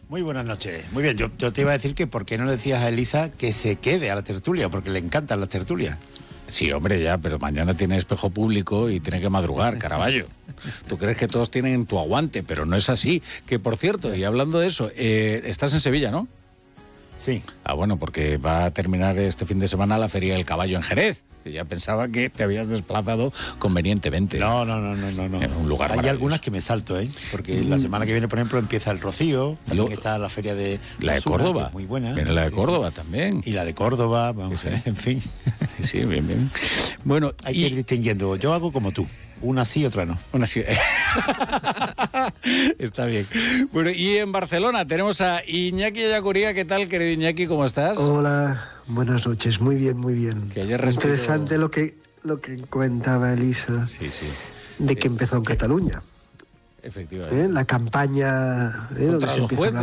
Muy buenas noches. Muy bien, yo te iba a decir que por qué no le decías a Elisa que se quede a la tertulia, porque le encantan las tertulias. Sí, hombre, ya, pero mañana tiene espejo público y tiene que madrugar, Caraballo. Tú crees que todos tienen tu aguante, pero no es así. Que, por cierto, y hablando de eso, estás en Sevilla, ¿no? Sí. Ah, bueno, porque va a terminar este fin de semana la Feria del Caballo en Jerez. Ya pensaba que te habías desplazado convenientemente. No. En un lugar Hay maravilloso. algunas que me salto, porque la semana que viene, por ejemplo, empieza el Rocío, también está la feria de la de Osuna, Córdoba. que es muy buena. Viene la de Córdoba también. Y la de Córdoba, vamos, Sí. en fin. Sí, bien. Bueno, Hay que ir distinguiendo. Yo hago como tú. Una sí, otra no. Una sí. Está bien. Bueno, y en Barcelona tenemos a Iñaki Ellacuría. ¿Qué tal, querido Iñaki? ¿Cómo estás? Hola, buenas noches. Muy bien. Que ayer respiró... Interesante lo que comentaba Elisa. Sí. De que empezó en Cataluña. Efectivamente. La campaña donde se empieza a hablar